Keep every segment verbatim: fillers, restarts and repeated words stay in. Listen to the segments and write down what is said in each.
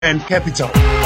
and Capital.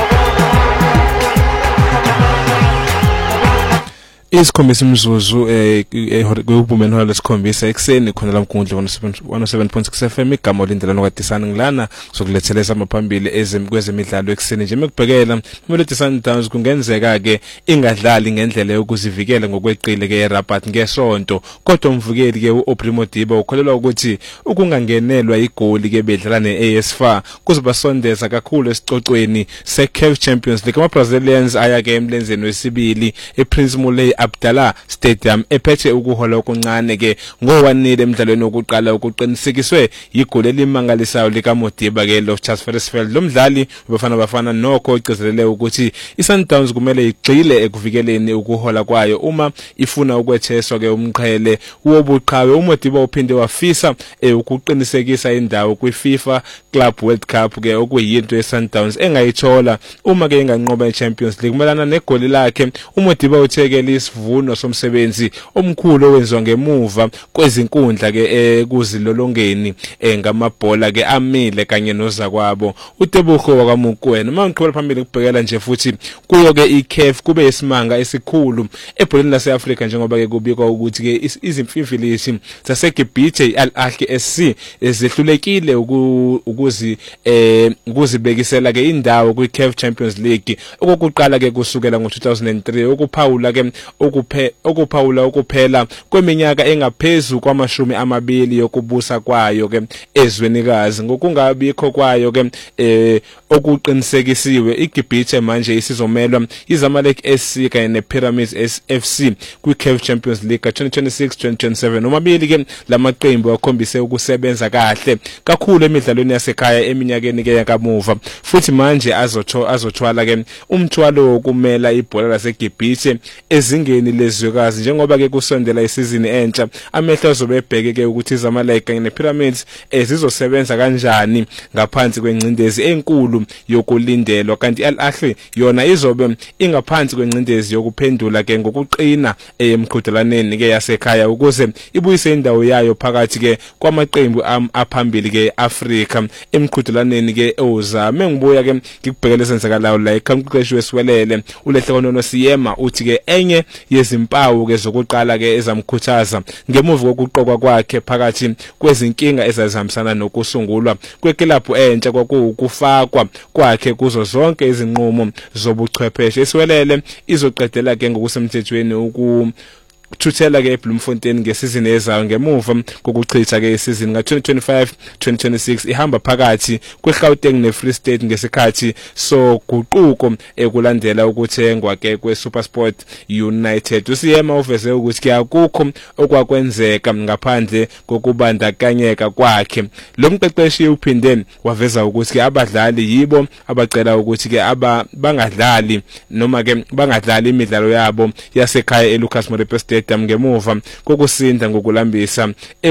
Isikhombisa imzuzu eh kuyubumeni holo lesikhombisa ekseni khona la mgundla one oh seven point six F M igama olindelana kwaDisani ngilana sokuletheleza amaphambili ezemkwezemidlalo ekseni nje mekubhekela Mamelodi Sundowns kungenzeka ke ingadlali ngendlela yokuzivikela ngokweqile ke eRabat ngesonto kodwa umvukeli ke uAubrey Modiba ukholelwa ukuthi ukungangenelwa igoli ke bedlala neA S F A kuzobasondeza kakhulu esicocweni seCAF Champions League. Ama Brazilians aya ke emlenzeni wesibili ePrince Moulay Abdallah Stadium ephethe ukuhola okuncane ke ngowanile emidlalweni wokuqala ukuqinisekiswe igoli elimangalisayo lika Modiba ke Loftus Versfeld. Lo mdlali ubafana bafana nokho ogcizelele ukuthi iSundowns kumele igxile ekuvikeleni ukuhola kwayo uma ifuna ukwetheswa ke umqhele wobuqhawe. uModiba uphinde wafisa ukuqinisekisa indawo kwiFIFA Club World Cup ke okuyinto yeSundowns engayithola uma ke inganqoba eChampions League. Kumelana negoli lakhe uModiba uthekele isivuno somsebenzi omkhulu owenziwa ngemuva kwezinkundla ke ekuzilolongeni ngamabhola ke amile kanye nozakwabo. uTebogo wakaMokoena uma ngiqhubela phambili kubhekela nje futhi kuyo ke iCAF kube isimanga esikhulu ebholeni laseAfrika njengoba ke kubikwa ukuthi ke izimfimfilishi zaseGibhithe iAl Ahly S C ezehlulekile ukuzi eh ukuzibekisela ke indawo kwiCAF Champions League okokuqala ke kusukela ngo two thousand three ukuphawula ke ukuphe ukuphawula ukuphela kweminyaka engaphezulu kwamashumi amabili yokubusa kwayo ke ezwenikazi. Ngokungabikho kwayo ke eh okuqinisekisiwe iGibhithe manje isizomelwa iZamalek S C kanye nePyramids F C kwiCAF Champions League twenty twenty-six twenty twenty-seven. Omabili ke lamaqembu akhombise ukusebenza kahle kakhulu emidlalweni yasekhaya eminyakeni ke yakamuva futhi manje azotho azothwala ke umthwalo wokumela ibhola laseGibhithe ezingeni lezwekazi njengoba ke kusondela isizini entsha. Amehlo azobebheke ke ukuthi iZamalek kanye nePyramids ezizosebenza kanjani ngaphansi kwencindezi enkulu yokulindelwa kanti iAl Ahly yona izobe ingaphansi kwencindezi yokuphendula ke ngokuqina emqhudelaneni ke yasekhaya ukuze ibuyise indawo yayo phakathi ke kwamaqembu aphambili ke Afrika emqhudelaneni ke ozame. Ngibuya ke ngikubhekele senzakalayo la ekhomqeqeshi wesiwelele uLehlekonono Siyema uthi ke enye yezimpawu ke zokuqala ke ezamkhuthaza ngemuva kokuqokwa kwakhe phakathi kwezinkinga ezazihambisana nokusungulwa kwekilabhu entsha kwakufakwa kwakhe kuzo zonke izinqumo zobuchwepheshe. Isiwelele izoqedela ke ngokusemthethweni uku thuthela ke eBloemfontein ngesizini ezayo ngemuva kokuchitha ke isizini nga twenty twenty-five twenty twenty-six ihamba phakathi kweGauteng neFree State ngesikhathi so guquko ekulandela ukuthengwa ke kweSuperSport United. uSiyema uveze ukuthi ke akukho okwakwenzeka ngaphandle kokubandakanyeka kwakhe. Lo mqeqeshi uphinde waveza ukuthi ke abadlali yibo abacela ukuthi ke aba bangadlali noma ke bangadlali imidlalo yabo yasekhaya eLucas Morepe Stadium ngemuva kokusinda ngokulambisa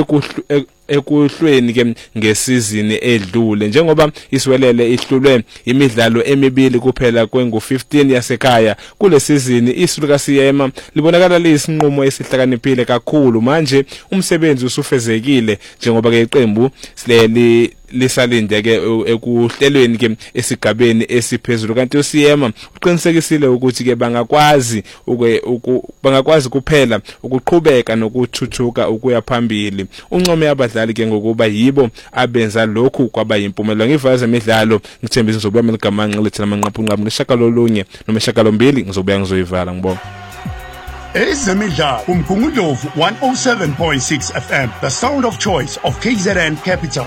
ekuhlweni ke ngesizini edlule njengoba isiwelele ihlulwe imidlalo emibili kuphela kwengu fifteen yasekhaya kule sizini. Isu lika Siyema libonakala liyisinqumo esihlakaniphile kakhulu. Manje umsebenzi usufezekile njengoba ke iqembu sileli lisalinde ke ekuhlelweni ke esigabeni esiphezulu kanti uSiyema uqinisekisile ukuthi ke bangakwazi bangakwazi kuphela ukuqhubeka nokuthuthuka ukuya phambili. Uncome abadlali ke ngokuba yibo abenza lokhu kwaba yimpumelelo. Ngivaza emidlalo ngithembisa ngizobuya meligama ngilethela amanqaphu nqamu ngeshakalo lunye noma eshakalo mbili ngizobuya ngizoyivala ngibona. Ezemidlalo uMgungundlovu one oh seven point six F M, the sound of choice of K Z N Capital.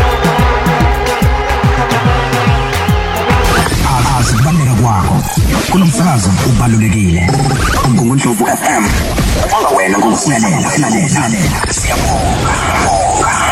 Asibaleka kwakho kunomsakazo ubalulekile uMgungundlovu F M. Ungawena ngokusilalela, silalela, siyabonga.